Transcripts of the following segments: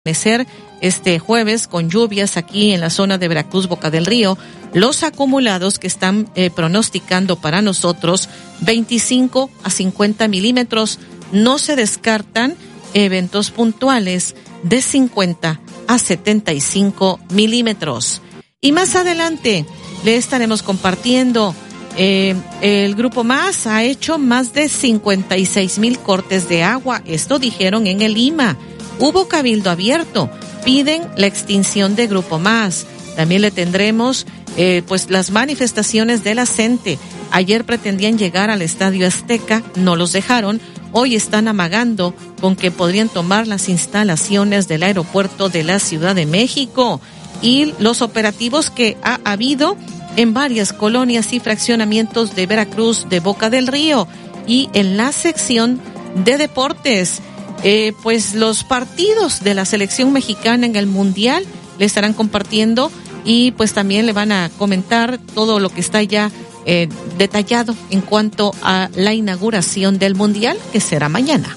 este jueves con lluvias aquí en la zona de Veracruz, Boca del Río. Los acumulados que están pronosticando para nosotros 25 a 50 milímetros. No se descartan eventos puntuales de 50 a 75 milímetros. Y más adelante le estaremos compartiendo el Grupo Más ha hecho más de 56,000 cortes de agua. Esto dijeron en el IMA. Hubo cabildo abierto. Piden la extinción de Grupo Más. También le tendremos pues las manifestaciones de la CENTE. Ayer pretendían llegar al Estadio Azteca, no los dejaron. Hoy están amagando con que podrían tomar las instalaciones del aeropuerto de la Ciudad de México. Y los operativos que ha habido en varias colonias y fraccionamientos de Veracruz, de Boca del Río. Y en la sección de deportes, pues los partidos de la selección mexicana en el Mundial le estarán compartiendo y pues también le van a comentar todo lo que está ya detallado en cuanto a la inauguración del Mundial, que será mañana.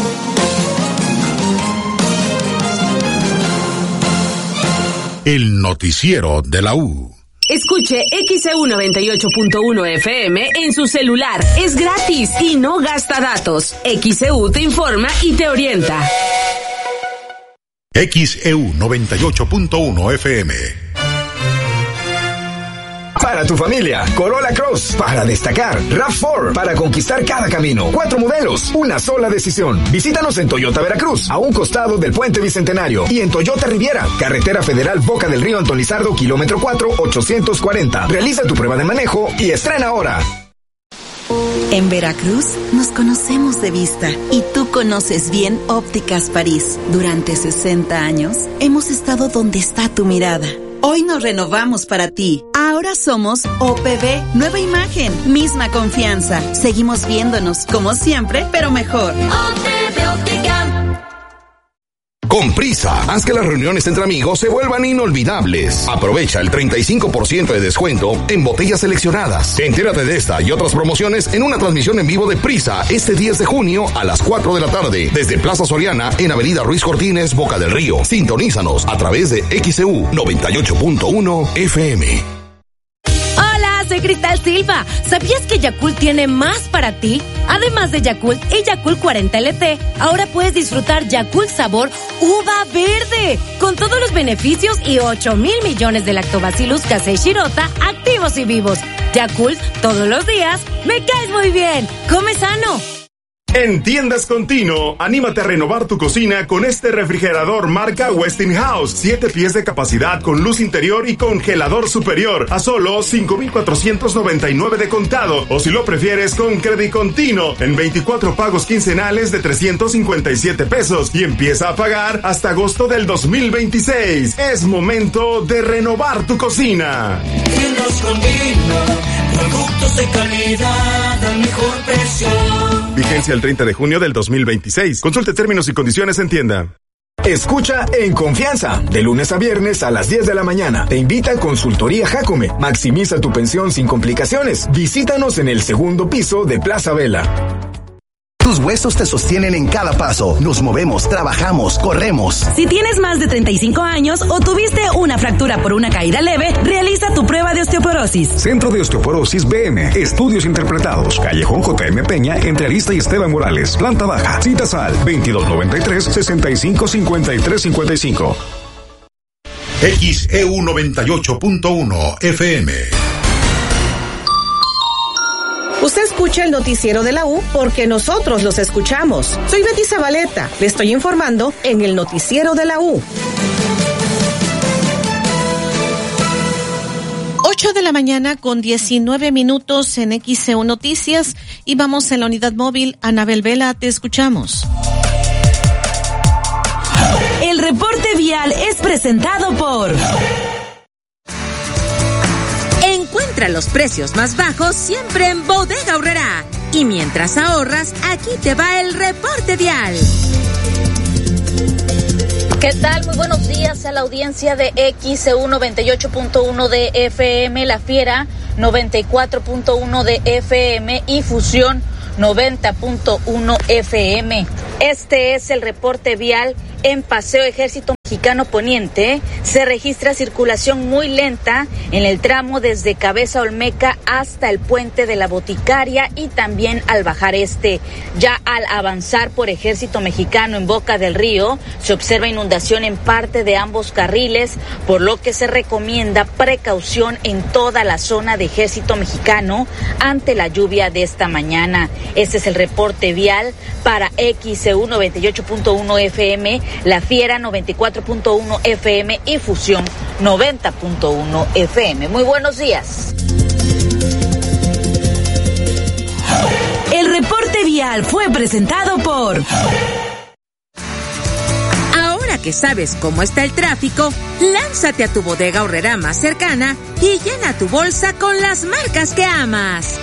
El noticiero de la U. Escuche XEU 98.1 FM en su celular. Es gratis y no gasta datos. XEU te informa y te orienta. XEU 98.1 FM. Para tu familia, Corolla Cross, para destacar, RAV4, para conquistar cada camino. 4 modelos, una sola decisión. Visítanos en Toyota Veracruz, a un costado del Puente Bicentenario, y en Toyota Riviera, Carretera Federal Boca del Río Antón Lizardo, kilómetro 4, 840. Realiza tu prueba de manejo y estrena ahora. En Veracruz nos conocemos de vista y tú conoces bien Ópticas París. Durante 60 años hemos estado donde está tu mirada. Hoy nos renovamos para ti. Ahora somos OPB, nueva imagen, misma confianza. Seguimos viéndonos como siempre, pero mejor. OPB Óptica. Con Prisa, haz que las reuniones entre amigos se vuelvan inolvidables. Aprovecha el 35% de descuento en botellas seleccionadas. Entérate de esta y otras promociones en una transmisión en vivo de Prisa este 10 de junio a las 4 de la tarde desde Plaza Soriana en Avenida Ruiz Cortines, Boca del Río. Sintonízanos a través de XEU 98.1 FM. Soy Cristal Silva. ¿Sabías que Yakult tiene más para ti? Además de Yakult y Yakult 40 LT, ahora puedes disfrutar Yakult sabor uva verde, con todos los beneficios y 8,000 millones de lactobacillus casei shirota activos y vivos. Yakult, todos los días, me caes muy bien. Come sano. En Tiendas Continuo, anímate a renovar tu cocina con este refrigerador marca Westinghouse. 7 pies de capacidad con luz interior y congelador superior a solo 5,499 de contado. O si lo prefieres con Credit Continuo en 24 pagos quincenales de 357 pesos y empieza a pagar hasta agosto del 2026. Es momento de renovar tu cocina. Tiendas Continuo, productos de calidad al mejor precio. Vigencia el 30 de junio del 2026. Consulte términos y condiciones en tienda. Escucha En Confianza, de lunes a viernes a las 10 de la mañana. Te invita a Consultoría Jacome. Maximiza tu pensión sin complicaciones. Visítanos en el segundo piso de Plaza Vela. Tus huesos te sostienen en cada paso. Nos movemos, trabajamos, corremos. Si tienes más de 35 años o tuviste una fractura por una caída leve, realiza tu prueba de osteoporosis. Centro de Osteoporosis BM. Estudios interpretados. Callejón JM Peña, entre Arista y Esteban Morales. Planta baja. Citas al 2293-655355. XEU 98.1 FM. Usted escucha el noticiero de la U porque nosotros los escuchamos. Soy Betty Zabaleta. Le estoy informando en el noticiero de la U. 8 de la mañana con 19 minutos en XEU Noticias y vamos en la unidad móvil. Anabel Vela, te escuchamos. El reporte vial es presentado por... Encuentra los precios más bajos siempre en Bodega Aurrerá. Y mientras ahorras, aquí te va el reporte vial. ¿Qué tal? Muy buenos días a la audiencia de XEU 98.1 de FM, La Fiera 94.1 de FM y Fusión 90.1 FM. Este es el reporte vial en Paseo Ejército Mexicano Poniente se registra circulación muy lenta en el tramo desde Cabeza Olmeca hasta el puente de la Boticaria y también al bajar Ya al avanzar por Ejército Mexicano en Boca del Río se observa inundación en parte de ambos carriles, por lo que se recomienda precaución en toda la zona de Ejército Mexicano ante la lluvia de esta mañana. Este es el reporte vial para XCU 98.1 FM, La Fiera 94.1 FM y Fusión 90.1 FM. Muy buenos días. El reporte vial fue presentado por... Ahora que sabes cómo está el tráfico, lánzate a tu bodega horrera más cercana y llena tu bolsa con las marcas que amas.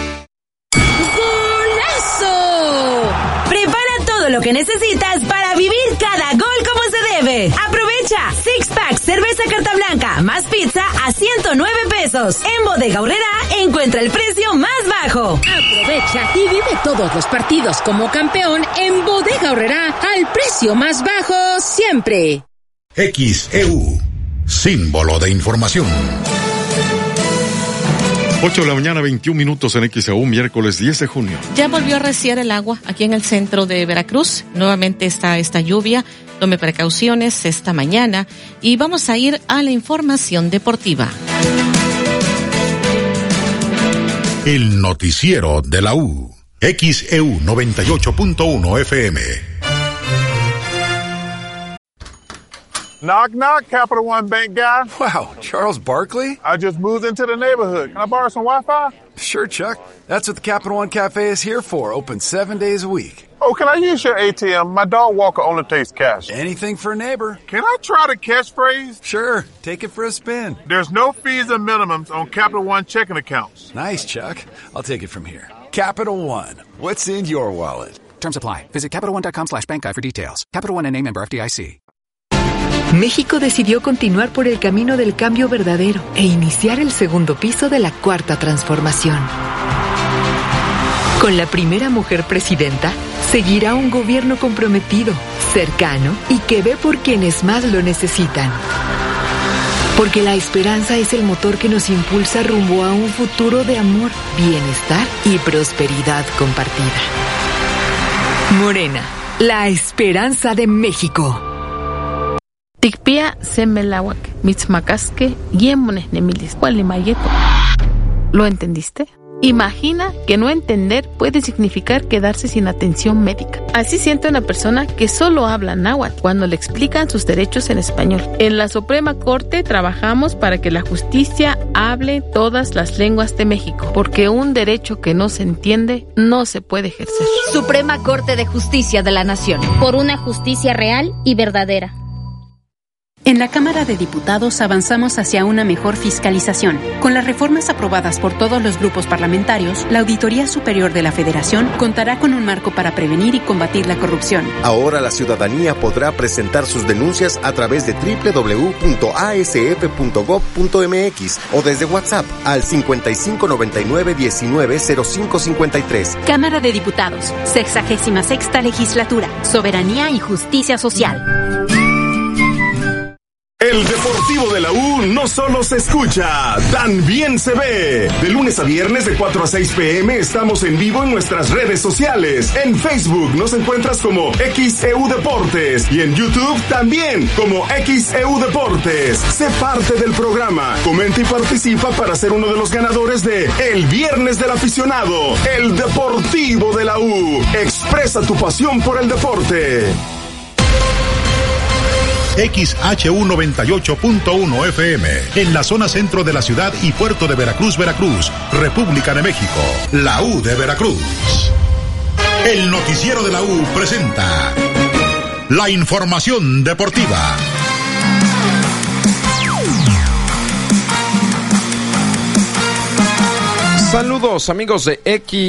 ¡Golazo! Prepara todo lo que necesitas para vivir cada gol como se debe. Aprovecha Six Pack cerveza carta blanca más pizza a 109 pesos. En Bodega Horrera encuentra el precio más bajo. Aprovecha y vive todos los partidos como campeón en Bodega Horrera al precio más bajo siempre. XEU, símbolo de información. 8 de la mañana, 21 minutos en XEU, miércoles 10 de junio. Ya volvió a reciar el agua aquí en el centro de Veracruz. Nuevamente está esta lluvia. Tome precauciones esta mañana y vamos a ir a la información deportiva. El noticiero de la U. XEU 98.1 FM. Knock, knock, Capital One Bank guy. Wow, Charles Barkley? I just moved into the neighborhood. Can I borrow some Wi-Fi? Sure, Chuck. That's what the Capital One Cafe is here for, open 7 days a week. Oh, can I use your ATM? My dog Walker only takes cash. Anything for a neighbor. Can I try the catchphrase? Sure, take it for a spin. There's no fees and minimums on Capital One checking accounts. Nice, Chuck. I'll take it from here. Capital One. What's in your wallet? Terms apply. Visit CapitalOne.com/bankguide for details. Capital One N.A. member FDIC. México decidió continuar por el camino del cambio verdadero e iniciar el segundo piso de la Cuarta Transformación. Con la primera mujer presidenta, seguirá un gobierno comprometido, cercano y que ve por quienes más lo necesitan. Porque la esperanza es el motor que nos impulsa rumbo a un futuro de amor, bienestar y prosperidad compartida. Morena, la esperanza de México. Tikpia semelawak, mitzmacasque, yemones nemilis, cualimayeto. ¿Lo entendiste? Imagina que no entender puede significar quedarse sin atención médica. Así siente una persona que solo habla náhuatl cuando le explican sus derechos en español. En la Suprema Corte trabajamos para que la justicia hable todas las lenguas de México, porque un derecho que no se entiende no se puede ejercer. Suprema Corte de Justicia de la Nación. Por una justicia real y verdadera. En la Cámara de Diputados avanzamos hacia una mejor fiscalización. Con las reformas aprobadas por todos los grupos parlamentarios, la Auditoría Superior de la Federación contará con un marco para prevenir y combatir la corrupción. Ahora la ciudadanía podrá presentar sus denuncias a través de www.asf.gov.mx o desde WhatsApp al 5599-190553. Cámara de Diputados, 66ª Legislatura, Soberanía y Justicia Social. El Deportivo de la U no solo se escucha, también se ve. De lunes a viernes de 4 a 6 p.m. estamos en vivo en nuestras redes sociales. En Facebook nos encuentras como XEU Deportes y en YouTube también como XEU Deportes. Sé parte del programa, comenta y participa para ser uno de los ganadores de El Viernes del Aficionado, el Deportivo de la U. Expresa tu pasión por el deporte. XHU 98.1 FM, en la zona centro de la ciudad y puerto de Veracruz, Veracruz, República de México, la U de Veracruz. El noticiero de la U presenta la información deportiva. Saludos amigos de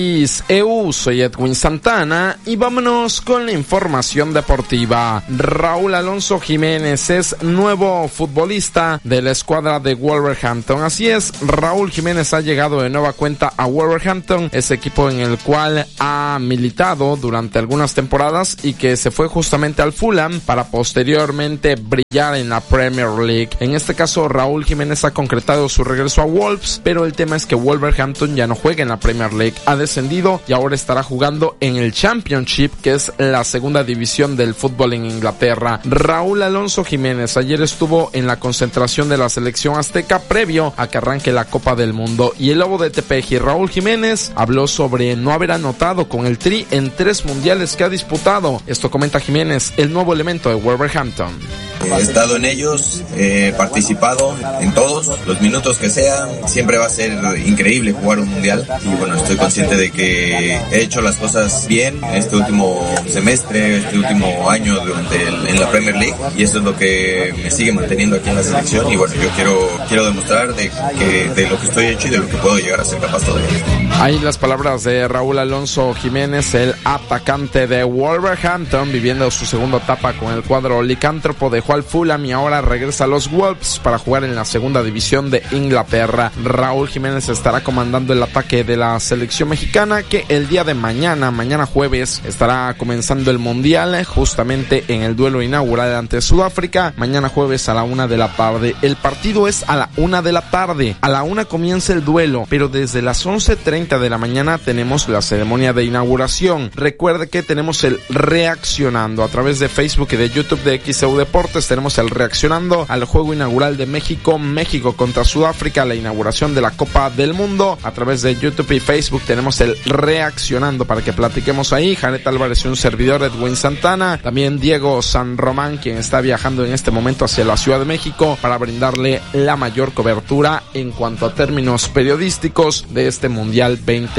XEU, soy Edwin Santana y vámonos con la información deportiva. Raúl Alonso Jiménez es nuevo futbolista de la escuadra de Wolverhampton. Así es, Raúl Jiménez ha llegado de nueva cuenta a Wolverhampton, ese equipo en el cual ha militado durante algunas temporadas y que se fue justamente al Fulham para posteriormente brillar en la Premier League. En este caso, Raúl Jiménez ha concretado su regreso a Wolves, pero el tema es que Wolverhampton ya no juega en la Premier League, ha descendido y ahora estará jugando en el Championship, que es la segunda división del fútbol en Inglaterra. Raúl Alonso Jiménez ayer estuvo en la concentración de la selección azteca previo a que arranque la Copa del Mundo, y el lobo de Tepeji, Raúl Jiménez, habló sobre no haber anotado con el Tri en 3 mundiales que ha disputado. Esto comenta Jiménez, el nuevo elemento de Wolverhampton. He estado en ellos, he participado en todos, los minutos que sean. Siempre va a ser increíble jugar un mundial y bueno, estoy consciente de que he hecho las cosas bien en este último semestre, este último año en la Premier League, y eso es lo que me sigue manteniendo aquí en la selección. Y bueno, yo quiero demostrar de lo que estoy hecho y de lo que puedo llegar a ser capaz todavía. Ahí las palabras de Raúl Alonso Jiménez, el atacante de Wolverhampton, viviendo su segunda etapa con el cuadro licántropo. Dejó al Fulham y ahora regresa a los Wolves para jugar en la segunda división de Inglaterra. Raúl Jiménez estará comandando el ataque de la selección mexicana, que el día de mañana jueves, estará comenzando el mundial justamente en el duelo inaugural ante Sudáfrica. Mañana jueves a la 1 de la tarde. El partido es a la 1 de la tarde. A la 1 comienza el duelo, pero desde las 11:30 de la mañana tenemos la ceremonia de inauguración. Recuerde que tenemos el reaccionando a través de Facebook y de YouTube de XEU Deportes. Tenemos el reaccionando al juego inaugural de México contra Sudáfrica, la inauguración de la Copa del Mundo. A través de YouTube y Facebook tenemos el reaccionando para que platiquemos ahí. Janet Álvarez y un servidor, Edwin Santana. También Diego San Román, quien está viajando en este momento hacia la Ciudad de México para brindarle la mayor cobertura en cuanto a términos periodísticos de este Mundial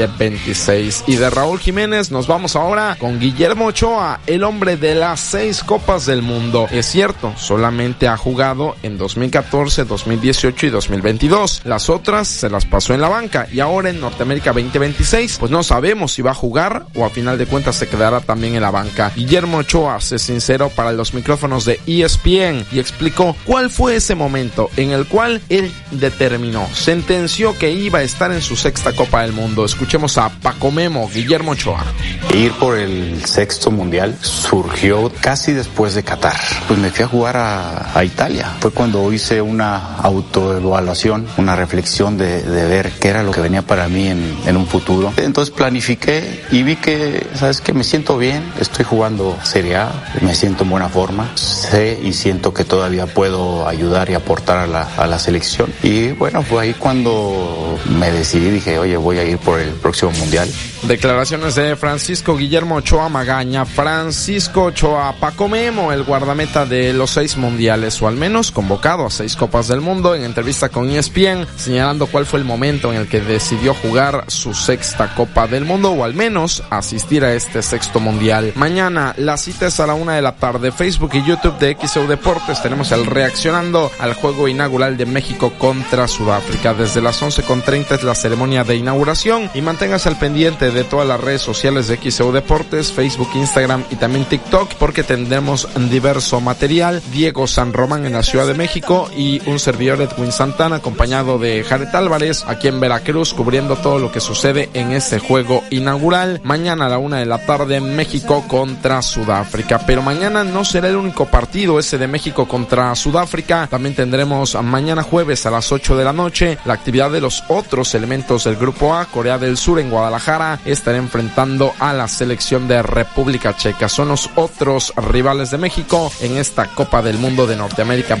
2026. Y de Raúl Jiménez nos vamos ahora con Guillermo Ochoa, el hombre de las 6 Copas del Mundo. Es cierto, solamente ha jugado en 2014, 2018 y 2022. Las otras se las pasó en la banca, y ahora en Norteamérica 2026 pues no sabemos si va a jugar o a final de cuentas se quedará también en la banca. Guillermo Ochoa se sinceró para los micrófonos de ESPN y explicó cuál fue ese momento en el cual él determinó, sentenció que iba a estar en su 6ª Copa del Mundo. Escuchemos a Paco Memo, Guillermo Ochoa. Ir por el 6º mundial surgió casi después de Qatar. Pues me fui a jugar a Italia. Fue cuando hice una autoevaluación, una reflexión de ver qué era lo que venía para mí en un futuro. Entonces planifiqué y vi que, ¿sabes qué? Me siento bien, estoy jugando Serie A, me siento en buena forma, sé y siento que todavía puedo ayudar y aportar a la selección. Y bueno, fue ahí cuando me decidí, dije, oye, voy a ir por el próximo mundial. Declaraciones de Francisco Guillermo Ochoa Magaña. Francisco Ochoa, Paco Memo, el guardameta de los 6 mundiales, o al menos convocado a 6 Copas del Mundo, en entrevista con ESPN, señalando cuál fue el momento en el que decidió jugar su 6ª Copa del Mundo, o al menos asistir a este 6º mundial. Mañana la cita es a la 1 de la tarde. Facebook y YouTube de XEU Deportes tenemos el reaccionando al juego inaugural de México contra Sudáfrica. Desde las 11:30 es la ceremonia de inauguración, y manténgase al pendiente de todas las redes sociales de XEU Deportes, Facebook, Instagram y también TikTok, porque tendremos diverso material. Diego San Román en la Ciudad de México y un servidor, Edwin Santana, acompañado de Jared Álvarez aquí en Veracruz, cubriendo todo lo que sucede en este juego inaugural. Mañana a la 1 de la tarde, México contra Sudáfrica. Pero mañana no será el único partido ese de México contra Sudáfrica. También tendremos mañana jueves a las 8 de la noche la actividad de los otros elementos del Grupo A. Corea del Sur en Guadalajara estará enfrentando a la selección de República Checa. Son los otros rivales de México en esta Copa del Mundo de Norteamérica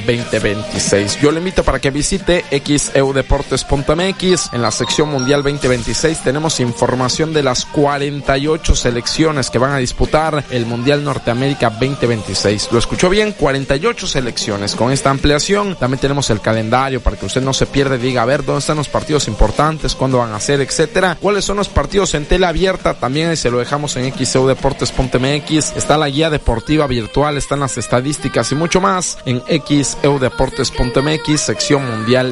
2026. Yo le invito para que visite xeudeportes.mx. En la sección Mundial 2026 tenemos información de las 48 selecciones que van a disputar el Mundial Norteamérica 2026. Lo escuchó bien, 48 selecciones. Con esta ampliación también tenemos el calendario para que usted no se pierda y diga, a ver, ¿dónde están los partidos importantes? ¿Cuándo van a ser? Etcétera. ¿Cuáles son los partidos en en tele abierta, también se lo dejamos en xeudeportes.mx, está la guía deportiva virtual, están las estadísticas y mucho más en xeudeportes.mx, sección Mundial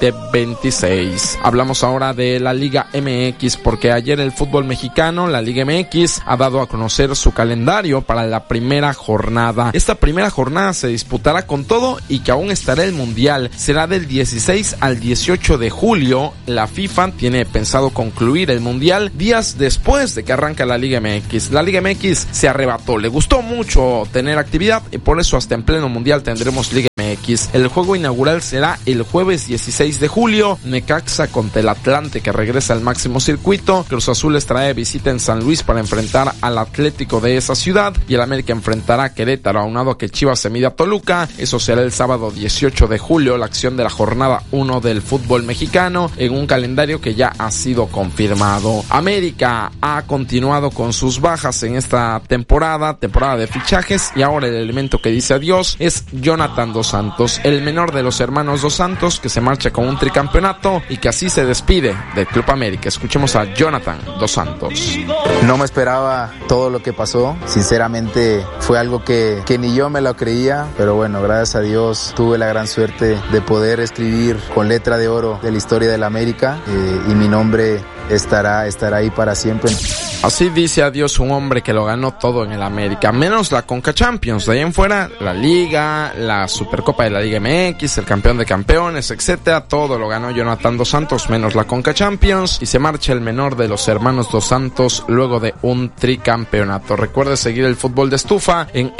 2026. Hablamos ahora de la Liga MX, porque ayer el fútbol mexicano, la Liga MX, ha dado a conocer su calendario para la primera jornada. Esta primera jornada se disputará con todo y que aún estará el Mundial. Será del 16 al 18 de julio. La FIFA tiene pensado concluir el Mundial días después de que arranca la Liga MX. La Liga MX se arrebató, le gustó mucho tener actividad y por eso hasta en pleno Mundial tendremos Liga MX. El juego inaugural será el jueves 16 de julio. Necaxa contra el Atlante, que regresa al máximo circuito. Cruz Azul trae visita en San Luis para enfrentar al Atlético de esa ciudad, y el América enfrentará a Querétaro, aunado a que Chivas se mide a Toluca. Eso será el sábado 18 de julio, la acción de la jornada 1 del fútbol mexicano, en un calendario que ya ha sido confirmado. América ha continuado con sus bajas en esta temporada de fichajes, y ahora el elemento que dice adiós es Jonathan Dos Santos, el menor de los hermanos Dos Santos, que se marcha con un tricampeonato y que así se despide del Club América. Escuchemos a Jonathan Dos Santos. No me esperaba todo lo que pasó, sinceramente fue algo que ni yo me lo creía, pero bueno, gracias a Dios tuve la gran suerte de poder escribir con letra de oro de la historia de la América, y mi nombre estará ahí para siempre. Así dice adiós un hombre que lo ganó todo en el América, menos la Conca Champions. De ahí en fuera, la Liga, la Supercopa de la Liga MX, el campeón de campeones, etcétera, todo lo ganó Jonathan Dos Santos, menos la Conca Champions, y se marcha el menor de los hermanos Dos Santos luego de un tricampeonato. Recuerde seguir el fútbol de estufa en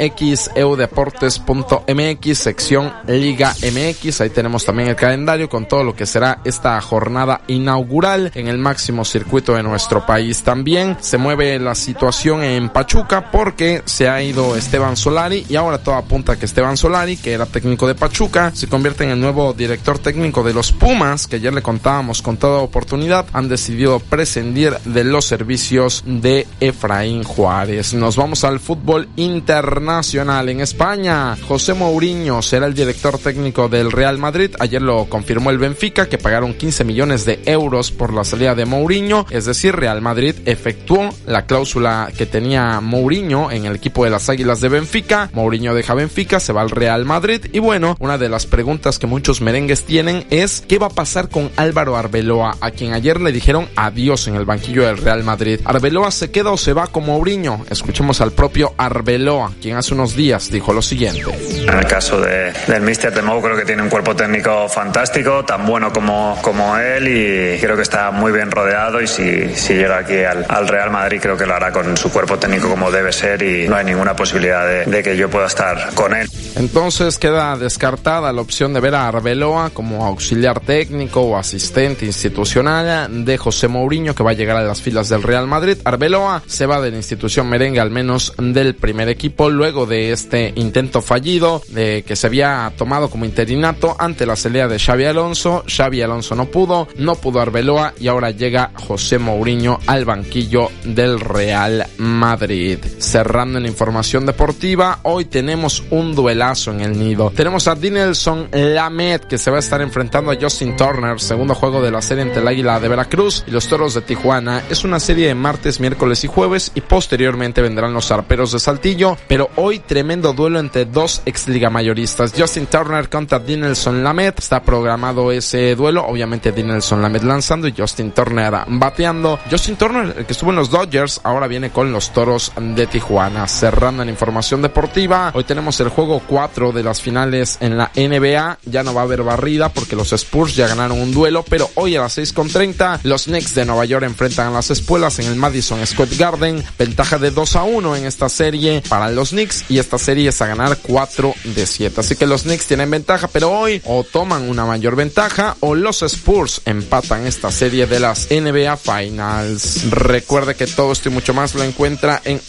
xeudeportes.mx, sección Liga MX. Ahí tenemos también el calendario con todo lo que será esta jornada inaugural en el máximo circuito de nuestro país. También se mueve la situación en Pachuca, porque se ha ido Esteban Solari, y ahora todo apunta a que Esteban Solari, que era técnico de Pachuca, se convierte en el nuevo director técnico de los Pumas, que ayer le contábamos con toda oportunidad han decidido prescindir de los servicios de Efraín Juárez. Nos vamos al fútbol internacional. En España, José Mourinho será el director técnico del Real Madrid. Ayer lo confirmó el Benfica, que pagaron 15 millones de euros por la salida de Mourinho, es decir, Real Madrid efectuó la cláusula que tenía Mourinho en el equipo de las Águilas de Benfica. Mourinho deja Benfica, se va al Real Madrid, y bueno, una de las preguntas que muchos merengues tienen es ¿qué va a pasar con Álvaro Arbeloa, a quien ayer le dijeron adiós en el banquillo del Real Madrid? ¿Arbeloa se queda o se va con Mourinho? Escuchemos al propio Arbeloa, quien hace unos días dijo lo siguiente. En el caso del míster de Mou, creo que tiene un cuerpo técnico fantástico, tan bueno como él, y creo que está muy bien rodeado, y si llega aquí al Real Madrid creo que lo hará con su cuerpo técnico como debe ser, y no hay ninguna posibilidad de que yo pueda estar con él. Entonces queda descartada la opción de ver a Arbeloa como auxiliar técnico o asistente institucional de José Mourinho, que va a llegar a las filas del Real Madrid. Arbeloa se va de la institución merengue, al menos del primer equipo, luego de este intento fallido de que se había tomado como interinato ante la salida de Xabi Alonso. Xabi Alonso no pudo Arbeloa, y ahora llega José Mourinho al banquillo del Real Madrid. Cerrando en la información deportiva, hoy tenemos un duelazo en el Nido. Tenemos a Dinelson Lamet, que se va a estar enfrentando a Justin Turner, segundo juego de la serie entre el Águila de Veracruz y los Toros de Tijuana. Es una serie de martes, miércoles y jueves, y posteriormente vendrán los Arperos de Saltillo, pero hoy tremendo duelo entre dos exligamayoristas. Justin Turner contra Dinelson Lamet, está programado ese duelo, obviamente Dinelson Lamet lanzando y Justin Turner bateando. Justin Turner, el que estuvo en los Dodgers, ahora viene con los Toros de Tijuana. Cerrando en información deportiva, hoy tenemos el juego 4 de las finales en la NBA. Ya no va a haber barrida porque los Spurs ya ganaron un duelo, pero hoy a las 6:30 los Knicks de Nueva York enfrentan a las Espuelas en el Madison Square Garden. Ventaja de 2-1 en esta serie para los Knicks, y esta serie es a ganar 4 de 7. Así que los Knicks tienen ventaja, pero hoy o toman una mayor ventaja o los Spurs empatan esta serie de las NBA Finals. Recuerde que todo esto y mucho más lo encuentra en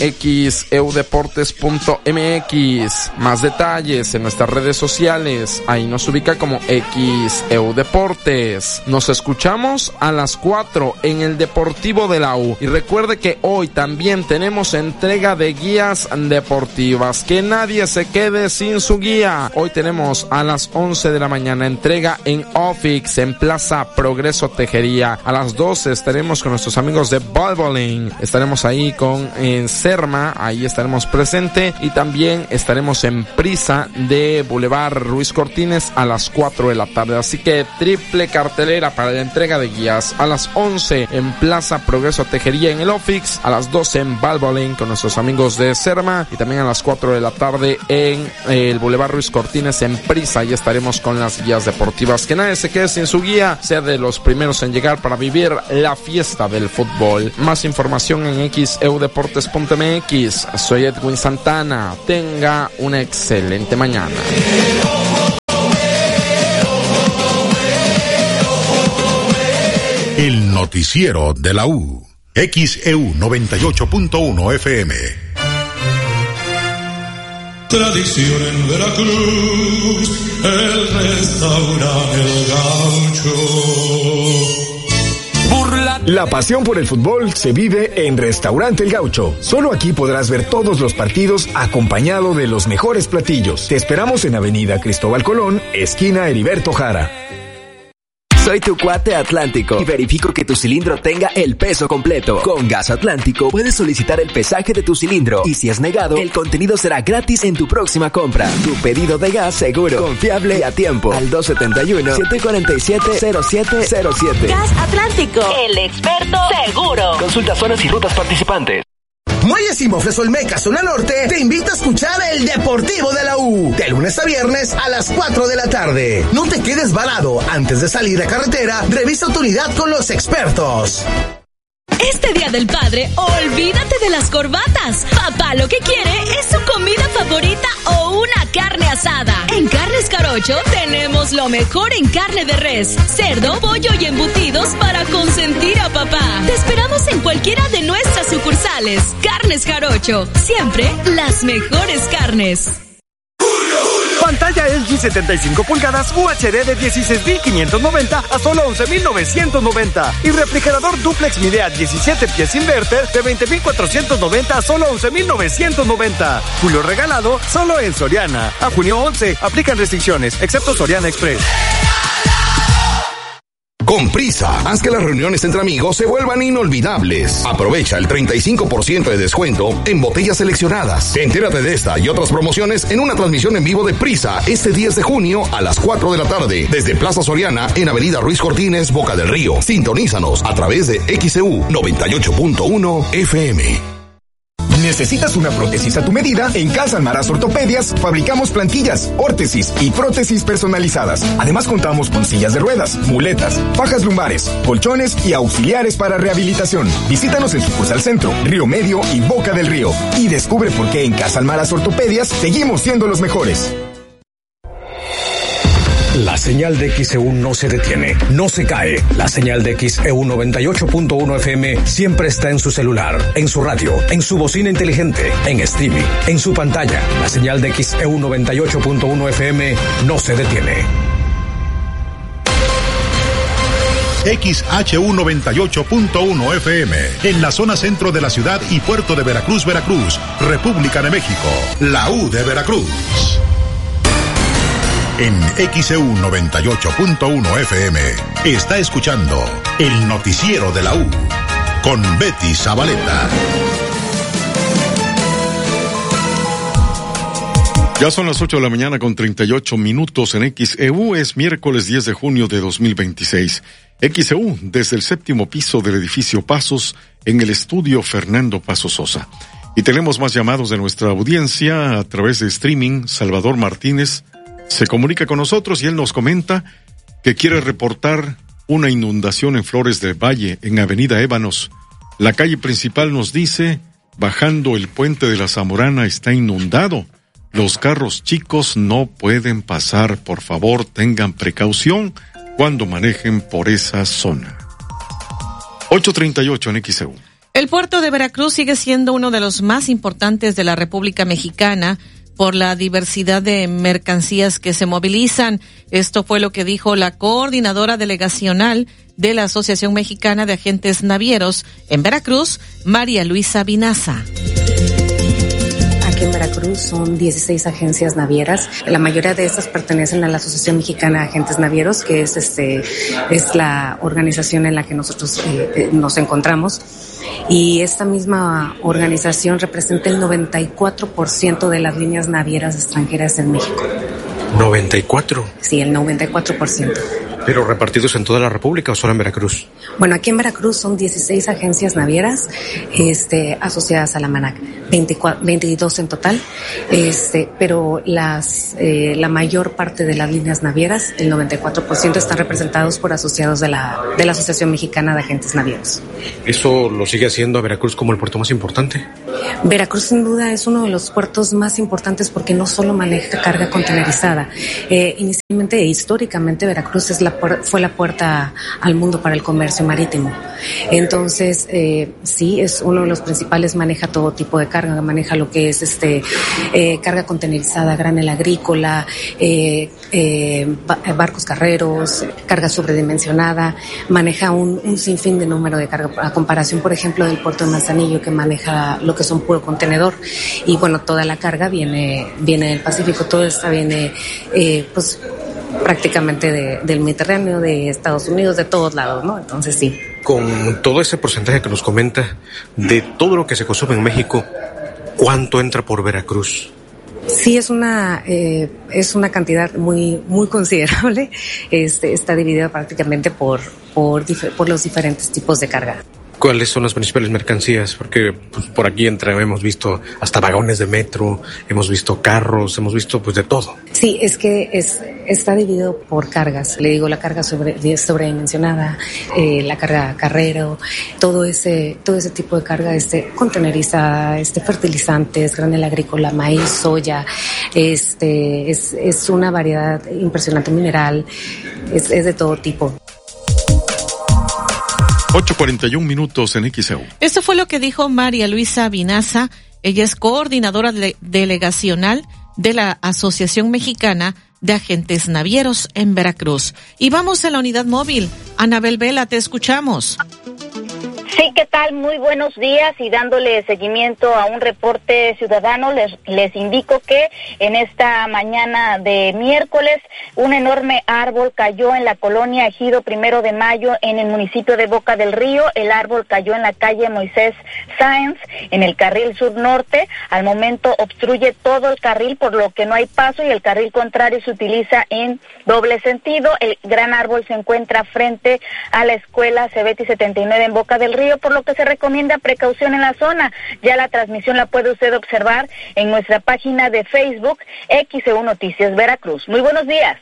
xeudeportes.mx. Más detalles en nuestras redes sociales. Ahí nos ubica como xeudeportes. Nos escuchamos a las 4 en el Deportivo de la U. Y recuerde que hoy también tenemos entrega de guías deportivas. Que nadie se quede sin su guía. Hoy tenemos a las 11 de la mañana entrega en Ofix, en Plaza Progreso Tejería. A las 12 estaremos con nuestros amigos de Ball Bowling Balbolain. Estaremos ahí con Serma, ahí estaremos presente, y también estaremos en Prisa de Boulevard Ruiz Cortines a las 4 de la tarde. Así que triple cartelera para la entrega de guías. A las 11 en Plaza Progreso Tejería en el Ofix, a las 12 en Balbolain con nuestros amigos de Serma, y también a las 4 de la tarde en el Boulevard Ruiz Cortines en Prisa. Ahí estaremos con las guías deportivas. Que nadie se quede sin su guía, sea de los primeros en llegar para vivir la fiesta del fútbol. Más información en xeudeportes.mx. Soy Edwin Santana. Tenga una excelente mañana. El noticiero de la U. XEU 98.1 FM. Tradición en Veracruz, el restaurante El Gaucho. La pasión por el fútbol se vive en Restaurante El Gaucho. Solo aquí podrás ver todos los partidos acompañado de los mejores platillos. Te esperamos en Avenida Cristóbal Colón, esquina Heriberto Jara. Soy tu cuate Atlántico y verifico que tu cilindro tenga el peso completo. Con Gas Atlántico puedes solicitar el pesaje de tu cilindro y si es negado, el contenido será gratis en tu próxima compra. Tu pedido de gas seguro, confiable y a tiempo. Al 271-747-0707. Gas Atlántico, el experto seguro. Consulta zonas y rutas participantes. Muelles y Mofles Olmeca, zona norte, te invita a escuchar el Deportivo de la U, de lunes a viernes a las 4 de la tarde. No te quedes varado, antes de salir a carretera, revisa tu unidad con los expertos. Este Día del Padre, olvídate de las corbatas. Papá lo que quiere es su comida favorita o una carne asada. En Carnes Jarocho tenemos lo mejor en carne de res, cerdo, pollo y embutidos para consentir a papá. Te esperamos en cualquiera de nuestras sucursales. Carnes Jarocho, siempre las mejores carnes. Pantalla LG 75 pulgadas UHD de 16.590 a solo 11.990. Y refrigerador duplex Midea 17 pies inverter de 20.490 a solo 11.990. Julio regalado solo en Soriana. A junio 11 aplican restricciones, excepto Soriana Express. Con Prisa, haz que las reuniones entre amigos se vuelvan inolvidables. Aprovecha el 35% de descuento en botellas seleccionadas. Entérate de esta y otras promociones en una transmisión en vivo de Prisa este 10 de junio a las 4 de la tarde desde Plaza Soriana en Avenida Ruiz Cortines, Boca del Río. Sintonízanos a través de XEU 98.1 FM. ¿Necesitas una prótesis a tu medida? En Casa Almaraz Ortopedias fabricamos plantillas, órtesis y prótesis personalizadas. Además contamos con sillas de ruedas, muletas, fajas lumbares, colchones y auxiliares para rehabilitación. Visítanos en sucursal Centro, Río Medio y Boca del Río. Y descubre por qué en Casa Almaraz Ortopedias seguimos siendo los mejores. La señal de XEU no se detiene, no se cae. La señal de XEU 98.1 FM siempre está en su celular, en su radio, en su bocina inteligente, en streaming, en su pantalla. La señal de XEU 98.1 FM no se detiene. XHU 98.1 FM, en la zona centro de la ciudad y puerto de Veracruz, Veracruz, República de México, la U de Veracruz. En XEU 98.1 FM está escuchando el noticiero de la U con Betty Zabaleta. Ya son las 8 de la mañana con 38 minutos en XEU. Es miércoles 10 de junio de 2026. XEU desde el séptimo piso del edificio Pasos en el estudio Fernando Paso Sosa. Y tenemos más llamados de nuestra audiencia a través de streaming. Salvador Martínez se comunica con nosotros y él nos comenta que quiere reportar una inundación en Flores del Valle, en Avenida Ébanos. La calle principal, nos dice, bajando el puente de la Zamorana, está inundado. Los carros chicos no pueden pasar. Por favor, tengan precaución cuando manejen por esa zona. 8:38 en XEU. El puerto de Veracruz sigue siendo uno de los más importantes de la República Mexicana por la diversidad de mercancías que se movilizan. Esto fue lo que dijo la coordinadora delegacional de la Asociación Mexicana de Agentes Navieros en Veracruz, María Luisa Vinaza. Aquí en Veracruz son 16 agencias navieras. La mayoría de estas pertenecen a la Asociación Mexicana de Agentes Navieros, que es la organización en la que nosotros nos encontramos. Y esta misma organización representa el 94% de las líneas navieras extranjeras en México. ¿94? Sí, el 94%. ¿Pero repartidos en toda la República o solo en Veracruz? Bueno, aquí en Veracruz son 16 agencias navieras asociadas a la MANAC, 22 en total, pero la mayor parte de las líneas navieras, el 94%, están representados por asociados de la Asociación Mexicana de Agentes Navieros. ¿Eso lo sigue haciendo a Veracruz como el puerto más importante? Veracruz sin duda es uno de los puertos más importantes porque no solo maneja carga contenerizada. Inicialmente e históricamente Veracruz fue la puerta al mundo para el comercio marítimo. Entonces, sí, es uno de los principales, maneja todo tipo de carga, maneja lo que es carga contenerizada, granel agrícola, barcos carreros, carga sobredimensionada, maneja un sinfín de número de carga, a comparación, por ejemplo, del puerto de Manzanillo, que maneja lo que son puro contenedor. Y bueno, toda la carga viene del Pacífico, todo esta viene, pues, prácticamente del Mediterráneo, de Estados Unidos, de todos lados, ¿no? Entonces sí. Con todo ese porcentaje que nos comenta de todo lo que se consume en México, ¿cuánto entra por Veracruz? Sí, es una cantidad muy considerable. Está dividida prácticamente por los diferentes tipos de carga. ¿Cuáles son las principales mercancías? Porque pues, por aquí hemos visto hasta vagones de metro, hemos visto carros, hemos visto pues de todo. Sí, es que está dividido por cargas. Le digo, la carga sobredimensionada, la carga carrero, todo ese tipo de carga, contenerizada, fertilizantes, granel agrícola, maíz, soya, es una variedad impresionante, mineral, es de todo tipo. 8:41 minutos en XEU. Esto fue lo que dijo María Luisa Vinaza. Ella es coordinadora delegacional de la Asociación Mexicana de Agentes Navieros en Veracruz. Y vamos a la unidad móvil. Anabel Vela, te escuchamos. Sí, ¿qué tal? Muy buenos días, y dándole seguimiento a un reporte ciudadano, les indico que en esta mañana de miércoles un enorme árbol cayó en la colonia Ejido 1 de Mayo en el municipio de Boca del Río. El árbol cayó en la calle Moisés Sáenz, en el carril sur-norte. Al momento obstruye todo el carril, por lo que no hay paso, y el carril contrario se utiliza en doble sentido. El gran árbol se encuentra frente a la escuela Cebeti 79 en Boca del Río, por lo que se recomienda precaución en la zona. Ya la transmisión la puede usted observar en nuestra página de Facebook, XEU Noticias Veracruz. Muy buenos días.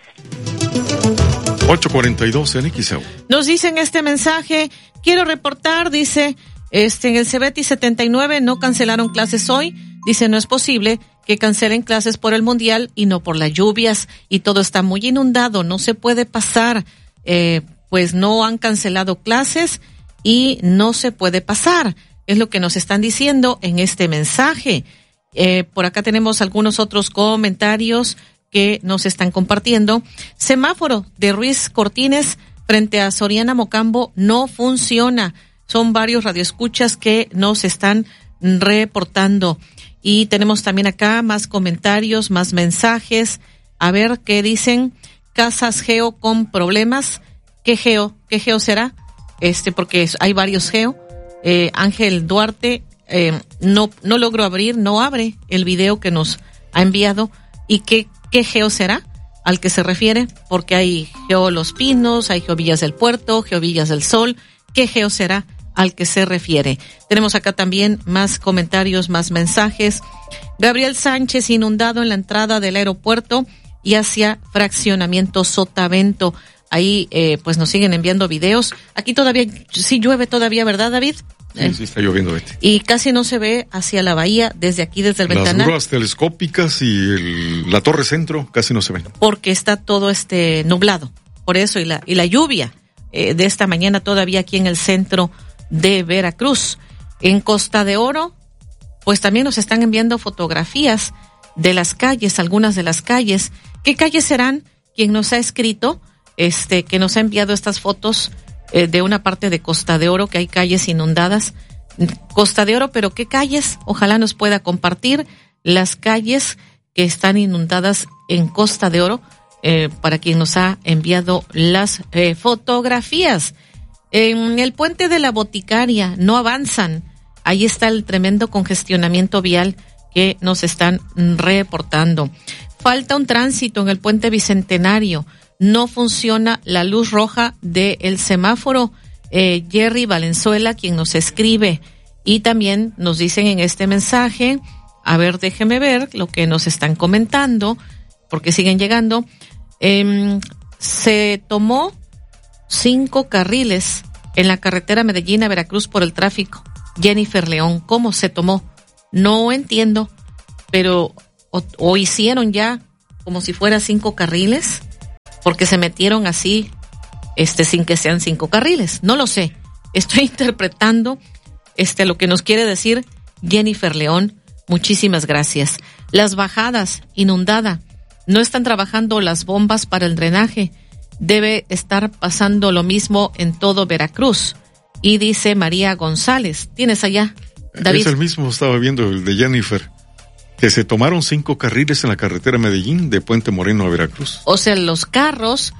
8:42 en XEU. Nos dicen este mensaje, quiero reportar, dice, en el Cebeti 79 no cancelaron clases hoy. Dice, no es posible que cancelen clases por el Mundial y no por las lluvias, y todo está muy inundado, no se puede pasar. Pues no han cancelado clases y no se puede pasar, es lo que nos están diciendo en este mensaje. Por acá tenemos algunos otros comentarios que nos están compartiendo. Semáforo de Ruiz Cortines frente a Soriana Mocambo no funciona. Son varios radioescuchas que nos están reportando. Y tenemos también acá más comentarios, más mensajes. A ver qué dicen. Casas Geo con problemas. ¿Qué Geo será? Porque hay varios Geo. Ángel Duarte, no logro abrir, no abre el video que nos ha enviado. ¿Y qué Geo será al que se refiere? Porque hay Geo Los Pinos, hay Geo Villas del Puerto, Geo Villas del Sol. ¿Qué Geo será al que se refiere? Tenemos acá también más comentarios, más mensajes. Gabriel Sánchez, inundado en la entrada del aeropuerto y hacia fraccionamiento Sotavento. Ahí, pues nos siguen enviando videos. Aquí todavía, sí llueve todavía, ¿verdad, David? Sí, está lloviendo, Betty. Y casi no se ve hacia la bahía, desde aquí, desde el ventanal. Las grúas telescópicas y la torre centro casi no se ven. Porque está todo nublado. Por eso, y la lluvia de esta mañana todavía aquí en el centro de Veracruz. En Costa de Oro, pues también nos están enviando fotografías de las calles, algunas de las calles. ¿Qué calles serán? Quien nos ha escrito, que nos ha enviado estas fotos de una parte de Costa de Oro, que hay calles inundadas. Costa de Oro, pero ¿qué calles? Ojalá nos pueda compartir. las calles que están inundadas en Costa de Oro, para quien nos ha enviado las fotografías. En el puente de la Boticaria no avanzan. Ahí está el tremendo congestionamiento vial que nos están reportando. Falta un tránsito en el puente Bicentenario. No funciona la luz roja del semáforo. Jerry Valenzuela, quien nos escribe, y también nos dicen en este mensaje, a ver, déjeme ver lo que nos están comentando, porque siguen llegando. Se tomó 5 carriles en la carretera Medellín a Veracruz por el tráfico. Jennifer León, ¿cómo se tomó? No entiendo, pero o hicieron ya como si fuera 5 carriles, porque se metieron así, sin que sean 5 carriles. No lo sé. Estoy interpretando lo que nos quiere decir Jennifer León. Muchísimas gracias. Las bajadas, inundada. No están trabajando las bombas para el drenaje. Debe estar pasando lo mismo en todo Veracruz. Y dice María González. ¿Tienes allá, David? Es el mismo, estaba viendo el de Jennifer, que se tomaron 5 carriles en la carretera Medellín de Puente Moreno a Veracruz. O sea, los carros,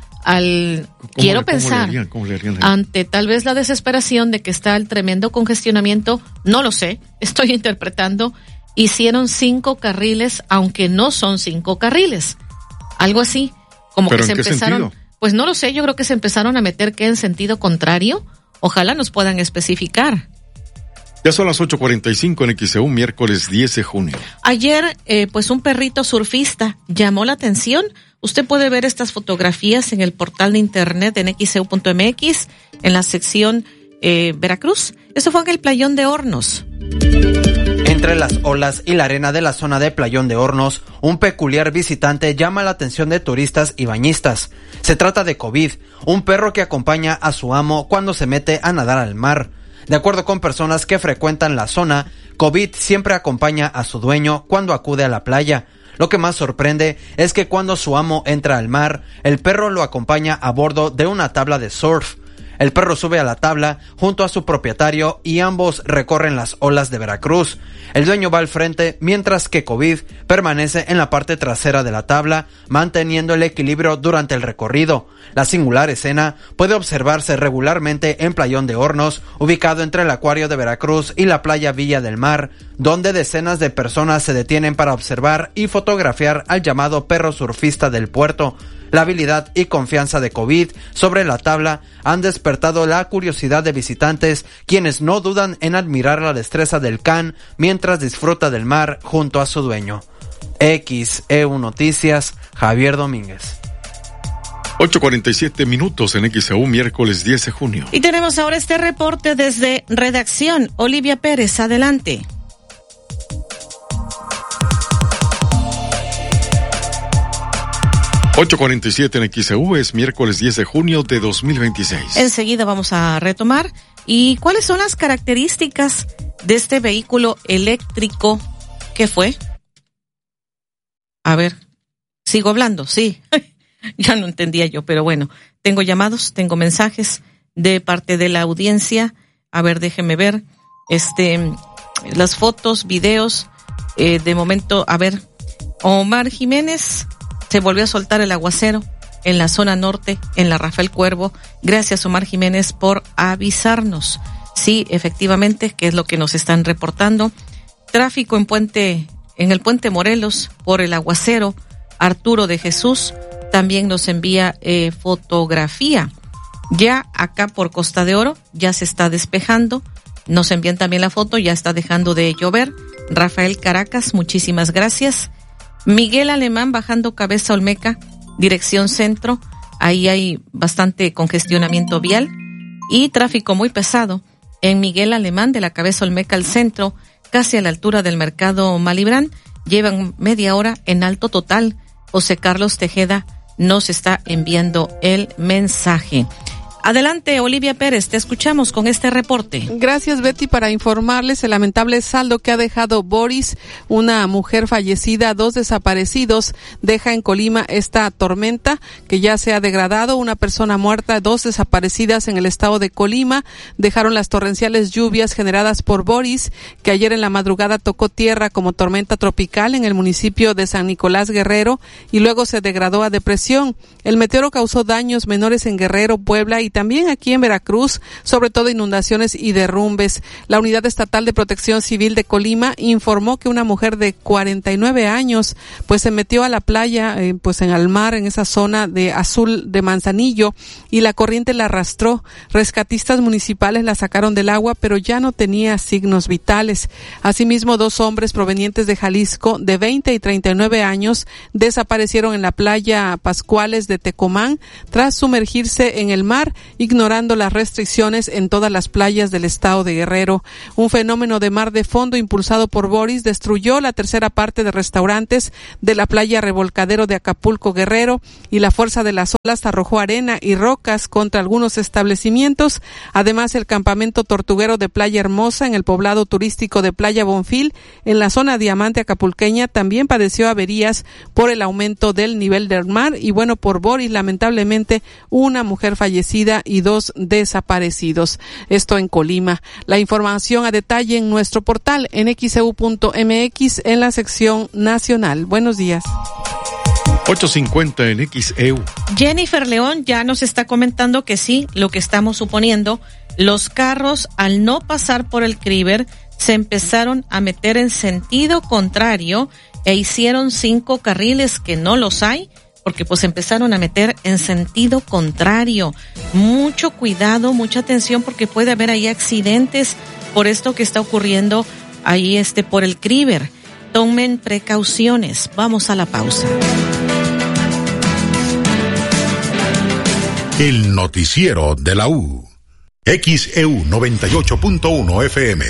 quiero pensar, ¿cómo le harían ahí? Ante tal vez la desesperación de que está el tremendo congestionamiento, no lo sé, estoy interpretando, hicieron 5 carriles, aunque no son 5 carriles. Algo así, como ¿pero que se en qué empezaron, sentido? Pues no lo sé, yo creo que se empezaron a meter en sentido contrario. Ojalá nos puedan especificar. Ya son las 8:45 en XEU, miércoles 10 de junio. Ayer, pues un perrito surfista llamó la atención. Usted puede ver estas fotografías en el portal de internet en xeu.mx, en la sección Veracruz. Esto fue en el Playón de Hornos. Entre las olas y la arena de la zona de Playón de Hornos, un peculiar visitante llama la atención de turistas y bañistas. Se trata de COVID, un perro que acompaña a su amo cuando se mete a nadar al mar. De acuerdo con personas que frecuentan la zona, COVID siempre acompaña a su dueño cuando acude a la playa. Lo que más sorprende es que cuando su amo entra al mar, el perro lo acompaña a bordo de una tabla de surf. El perro sube a la tabla junto a su propietario y ambos recorren las olas de Veracruz. El dueño va al frente mientras que COVID permanece en la parte trasera de la tabla, manteniendo el equilibrio durante el recorrido. La singular escena puede observarse regularmente en Playón de Hornos, ubicado entre el Acuario de Veracruz y la playa Villa del Mar, donde decenas de personas se detienen para observar y fotografiar al llamado perro surfista del puerto. La habilidad y confianza de COVID sobre la tabla han despertado la curiosidad de visitantes, quienes no dudan en admirar la destreza del can mientras disfruta del mar junto a su dueño. XEU Noticias, Javier Domínguez. 8:47 minutos en XEU, miércoles 10 de junio. Y tenemos ahora este reporte desde redacción. Olivia Pérez, adelante. 8:47 en XEU, es miércoles 10 de junio de 2026. Enseguida vamos a retomar. ¿Y cuáles son las características de este vehículo eléctrico? ¿Qué fue? A ver, sigo hablando, sí. Ya no entendía yo, pero bueno, tengo llamados, tengo mensajes de parte de la audiencia. A ver, déjeme ver, las fotos, videos, de momento, a ver, Omar Jiménez, se volvió a soltar el aguacero en la zona norte, en la Rafael Cuervo. Gracias, Omar Jiménez, por avisarnos. Sí, efectivamente, que es lo que nos están reportando. Tráfico en el puente Morelos por el aguacero. Arturo de Jesús también nos envía fotografía. Ya acá por Costa de Oro ya se está despejando. Nos envían también la foto, ya está dejando de llover. Rafael Caracas, muchísimas gracias. Miguel Alemán bajando Cabeza Olmeca, dirección centro. Ahí hay bastante congestionamiento vial y tráfico muy pesado en Miguel Alemán de la Cabeza Olmeca al centro, casi a la altura del mercado Malibrán. Llevan media hora en alto total. José Carlos Tejeda nos está enviando el mensaje. Adelante, Olivia Pérez, te escuchamos con este reporte. Gracias, Betty, para informarles el lamentable saldo que ha dejado Boris, una mujer fallecida, 2 desaparecidos, deja en Colima esta tormenta que ya se ha degradado, una persona muerta, 2 desaparecidas en el estado de Colima, dejaron las torrenciales lluvias generadas por Boris, que ayer en la madrugada tocó tierra como tormenta tropical en el municipio de San Nicolás Guerrero y luego se degradó a depresión. El meteoro causó daños menores en Guerrero, Puebla y también aquí en Veracruz, sobre todo inundaciones y derrumbes. La Unidad Estatal de Protección Civil de Colima informó que una mujer de 49 años pues se metió a la playa, pues en el mar, en esa zona de Azul de Manzanillo, y la corriente la arrastró. Rescatistas municipales la sacaron del agua, pero ya no tenía signos vitales. Asimismo, 2 hombres provenientes de Jalisco de 20 y 39 años desaparecieron en la playa Pascuales de Tecomán tras sumergirse en el mar, ignorando las restricciones en todas las playas del estado de Guerrero. Un fenómeno de mar de fondo impulsado por Boris destruyó la tercera parte de restaurantes de la playa Revolcadero de Acapulco, Guerrero, y la fuerza de las olas arrojó arena y rocas contra algunos establecimientos. Además, el campamento tortuguero de Playa Hermosa en el poblado turístico de Playa Bonfil, en la zona diamante acapulqueña, también padeció averías por el aumento del nivel del mar y bueno, por Boris, lamentablemente, una mujer fallecida y 2 desaparecidos. Esto en Colima. La información a detalle en nuestro portal en xeu.mx en la sección nacional. Buenos días. 8:50 en XEU. Jennifer León ya nos está comentando que sí, lo que estamos suponiendo, los carros al no pasar por el Críber se empezaron a meter en sentido contrario e hicieron 5 carriles que no los hay, porque pues empezaron a meter en sentido contrario. Mucho cuidado, mucha atención, porque puede haber ahí accidentes por esto que está ocurriendo ahí por el Críber. Tomen precauciones. Vamos a la pausa. El noticiero de la U. XEU 98.1 FM.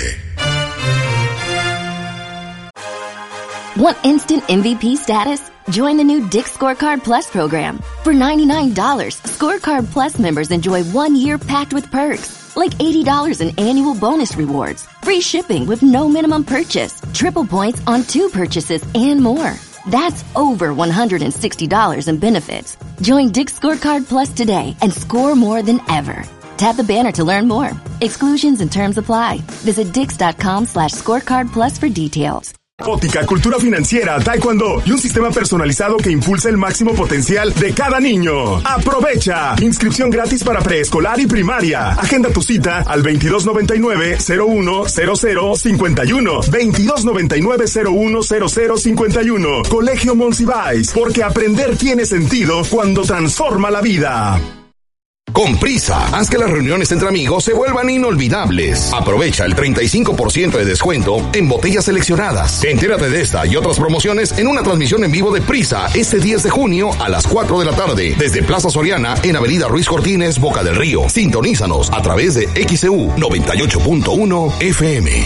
Want instant MVP status? Join the new Dick's Scorecard Plus program. For $99, Scorecard Plus members enjoy 1 year packed with perks, like $80 in annual bonus rewards, free shipping with no minimum purchase, triple points on 2 purchases, and more. That's over $160 in benefits. Join Dick's Scorecard Plus today and score more than ever. Tap the banner to learn more. Exclusions and terms apply. Visit dix.com/scorecard plus for details. Óptica, cultura financiera, taekwondo y un sistema personalizado que impulsa el máximo potencial de cada niño. ¡Aprovecha! Inscripción gratis para preescolar y primaria. Agenda tu cita al 2299-010051. 2299-010051. Colegio Monsiváis, porque aprender tiene sentido cuando transforma la vida. Con Prisa, haz que las reuniones entre amigos se vuelvan inolvidables. Aprovecha el 35% de descuento en botellas seleccionadas. Entérate de esta y otras promociones en una transmisión en vivo de Prisa este 10 de junio a las 4 de la tarde desde Plaza Soriana en Avenida Ruiz Cortines, Boca del Río. Sintonízanos a través de XEU 98.1 FM.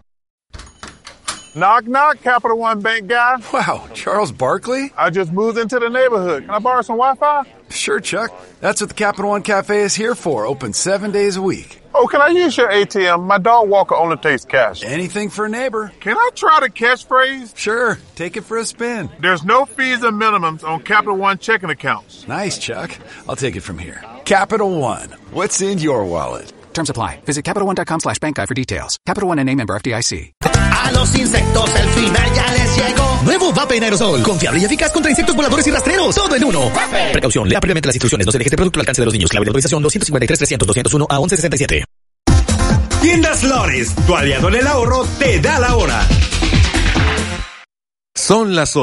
Knock, knock, Capital One Bank guy. Wow, Charles Barkley? I just moved into the neighborhood. Can I borrow some Wi-Fi? Sure, Chuck. That's what the Capital One Cafe is here for, open 7 days a week. Oh, can I use your ATM? My dog Walker only takes cash. Anything for a neighbor. Can I try the catchphrase? Sure, take it for a spin. There's no fees and minimums on Capital One checking accounts. Nice, Chuck. I'll take it from here. Capital One, what's in your wallet? Terms apply. Visit CapitalOne.com/bankguide for details. Capital One N.A. member FDIC. A los insectos el final ya les llegó. Nuevo Vape en aerosol. Confiable y eficaz contra insectos voladores y rastreros. Todo en uno. Vape. Precaución. Lea previamente las instrucciones. No se deje este producto al alcance de los niños. Clave de autorización 253-300-201 a 1167. Tiendas Flores. Tu aliado en el ahorro te da la hora. Son las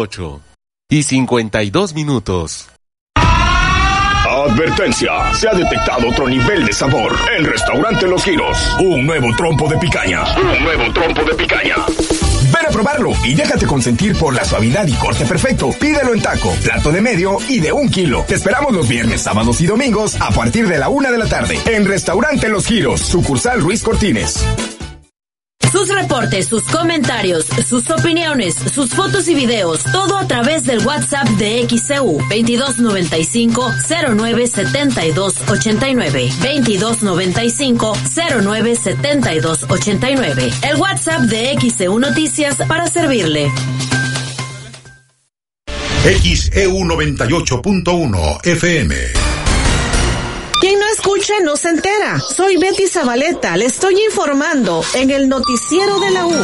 8:52. Advertencia, se ha detectado otro nivel de sabor en Restaurante Los Giros. Un nuevo trompo de picaña. Ven a probarlo y déjate consentir por la suavidad y corte perfecto. Pídelo en taco, plato de medio y de 1 kilo. Te esperamos los viernes, sábados y domingos a partir de la 1 de la tarde en Restaurante Los Giros, sucursal Ruiz Cortines. Sus reportes, sus comentarios, sus opiniones, sus fotos y videos, todo a través del WhatsApp de XCU 2295-097289. 2295-097289. El WhatsApp de XCU Noticias para servirle. XEU 98.1 FM. Quien no escucha no se entera. Soy Betty Zabaleta, le estoy informando en el noticiero de la U.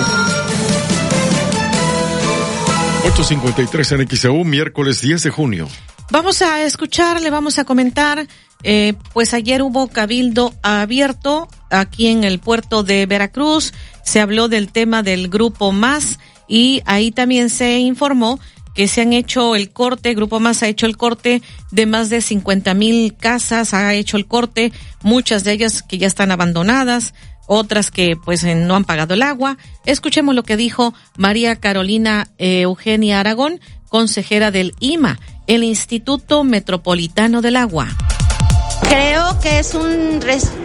8:53 en XEU, miércoles 10 de junio. Vamos a escuchar, le vamos a comentar, pues ayer hubo cabildo abierto aquí en el puerto de Veracruz, se habló del tema del Grupo Más y ahí también se informó que se han hecho el corte, Grupo Más ha hecho el corte de más de 50,000 casas, ha hecho el corte, muchas de ellas que ya están abandonadas, otras que pues no han pagado el agua. Escuchemos lo que dijo María Carolina Eugenia Aragón, consejera del IMA, el Instituto Metropolitano del Agua. Creo que es un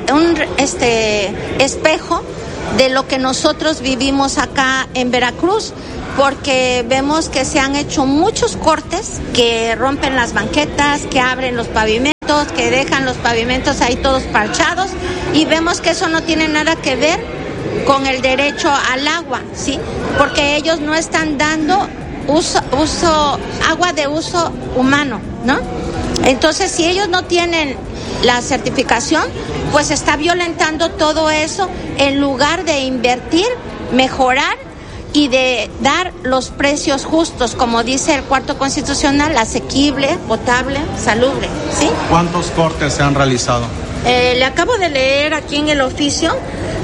espejo de lo que nosotros vivimos acá en Veracruz, porque vemos que se han hecho muchos cortes que rompen las banquetas, que abren los pavimentos, que dejan los pavimentos ahí todos parchados, y vemos que eso no tiene nada que ver con el derecho al agua, ¿sí? Porque ellos no están dando agua de uso humano, ¿no? Entonces, si ellos no tienen la certificación, pues está violentando todo eso en lugar de invertir, mejorar y de dar los precios justos, como dice el cuarto constitucional, asequible, potable, salubre, ¿sí? ¿Cuántos cortes se han realizado? Le acabo de leer aquí en el oficio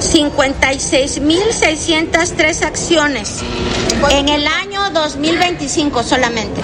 56,603 acciones en el año 2025 solamente.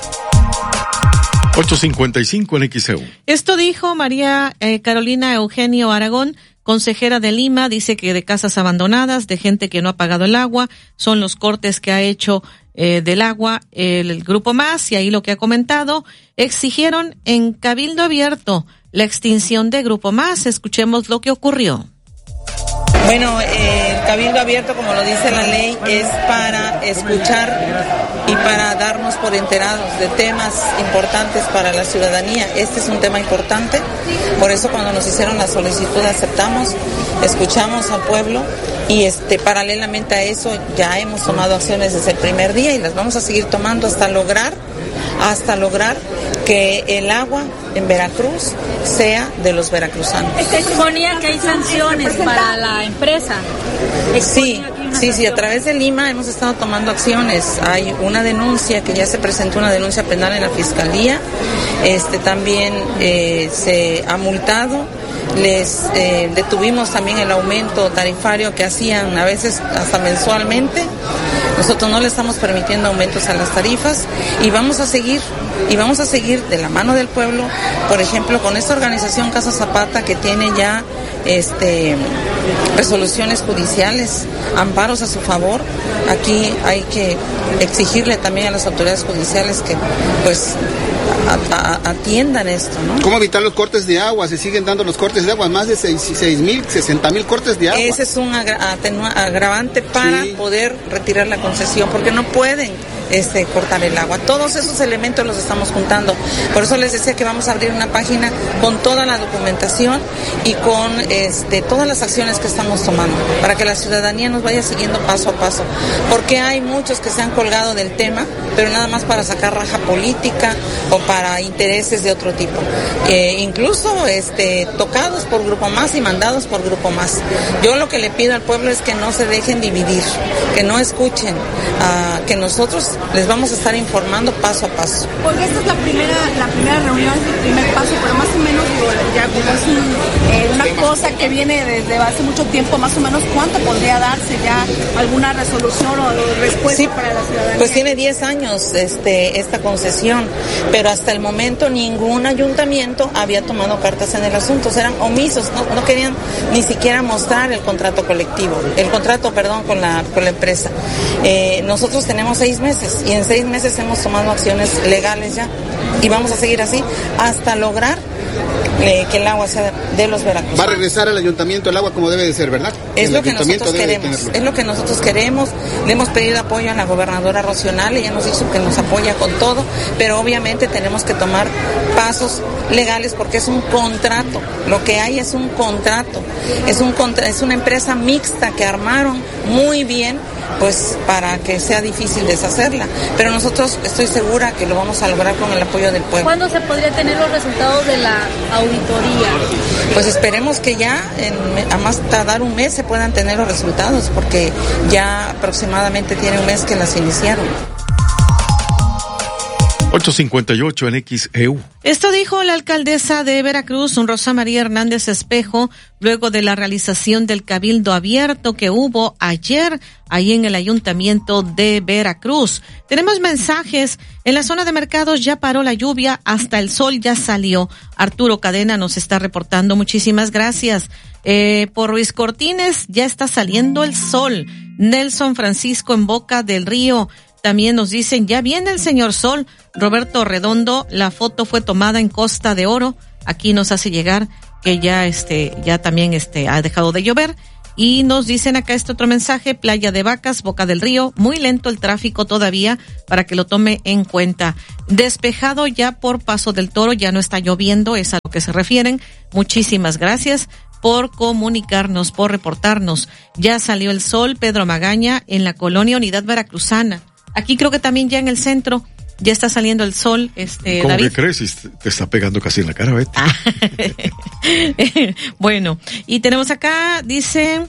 8:55 en XEU. Esto dijo María Carolina Eugenio Aragón, consejera de Lima, dice que de casas abandonadas, de gente que no ha pagado el agua, son los cortes que ha hecho del agua el Grupo Más, y ahí lo que ha comentado, exigieron en cabildo abierto la extinción de Grupo Más. Escuchemos lo que ocurrió. Bueno, el cabildo abierto, como lo dice la ley, es para escuchar y para darnos por enterados de temas importantes para la ciudadanía. Este es un tema importante, por eso cuando nos hicieron la solicitud aceptamos, escuchamos al pueblo y paralelamente a eso ya hemos tomado acciones desde el primer día y las vamos a seguir tomando hasta lograr que el agua en Veracruz sea de los veracruzanos. Exponía que hay sanciones para la empresa. Sí, a través de Lima hemos estado tomando acciones. Hay una denuncia que ya se presentó, una denuncia penal en la Fiscalía. También se ha multado. Les detuvimos también el aumento tarifario que hacían a veces hasta mensualmente. Nosotros no le estamos permitiendo aumentos a las tarifas y vamos a seguir de la mano del pueblo, por ejemplo, con esta organización Casa Zapata que tiene ya resoluciones judiciales, amparos a su favor. Aquí hay que exigirle también a las autoridades judiciales que pues atiendan esto, ¿no? ¿Cómo evitar los cortes de agua? Se siguen dando los cortes de agua, más de 6,000, 60,000 cortes de agua. Ese es un agravante para poder retirar la concesión, porque no pueden cortar el agua. Todos esos elementos los estamos juntando. Por eso les decía que vamos a abrir una página con toda la documentación y con todas las acciones que estamos tomando, para que la ciudadanía nos vaya siguiendo paso a paso. Porque hay muchos que se han colgado del tema, pero nada más para sacar raja política o para intereses de otro tipo. Incluso tocados por Grupo Más y mandados por Grupo Más. Yo lo que le pido al pueblo es que no se dejen dividir, que no escuchen, que nosotros les vamos a estar informando paso a paso. Porque esta es la primera reunión, es el primer paso, pero más o menos ya como es una cosa que viene desde hace mucho tiempo, más o menos ¿cuánto podría darse ya alguna resolución o respuesta para la ciudadanía? Pues tiene 10 años esta concesión, pero hasta el momento ningún ayuntamiento había tomado cartas en el asunto, eran omisos, no querían ni siquiera mostrar el contrato colectivo, con la empresa. Nosotros tenemos 6 meses y en 6 meses hemos tomado acciones legales ya y vamos a seguir así hasta lograr que el agua sea de los veracruzanos. Va a regresar al ayuntamiento el agua como debe de ser, ¿verdad? Es lo que nosotros queremos, le hemos pedido apoyo a la gobernadora Rocío Nale, ella nos dijo que nos apoya con todo, pero obviamente tenemos que tomar pasos legales porque es un contrato, lo que hay es un contrato, es una empresa mixta que armaron muy bien, pues para que sea difícil deshacerla, pero nosotros estoy segura que lo vamos a lograr con el apoyo del pueblo. ¿Cuándo se podría tener los resultados de la auditoría? Pues esperemos que ya a más tardar un mes se puedan tener los resultados, porque ya aproximadamente tiene un mes que las iniciaron. 8:58 en XEU. Esto dijo la alcaldesa de Veracruz, Rosa María Hernández Espejo, luego de la realización del cabildo abierto que hubo ayer ahí en el ayuntamiento de Veracruz. Tenemos mensajes. En la zona de mercados ya paró la lluvia, hasta el sol ya salió. Arturo Cadena nos está reportando. Muchísimas gracias. Por Ruiz Cortines ya está saliendo el sol. Nelson Francisco en Boca del Río. También nos dicen, ya viene el señor sol. Roberto Redondo, la foto fue tomada en Costa de Oro. Aquí nos hace llegar que ya también ha dejado de llover. Y nos dicen acá otro mensaje, Playa de Vacas, Boca del Río, muy lento el tráfico todavía para que lo tome en cuenta. Despejado ya por Paso del Toro, ya no está lloviendo, es a lo que se refieren. Muchísimas gracias por comunicarnos, por reportarnos. Ya salió el sol, Pedro Magaña, en la colonia Unidad Veracruzana. Aquí creo que también ya en el centro ya está saliendo el sol, ¿Cómo David? que crees? Si te está pegando casi en la cara, Betty. Bueno, y tenemos acá, dice,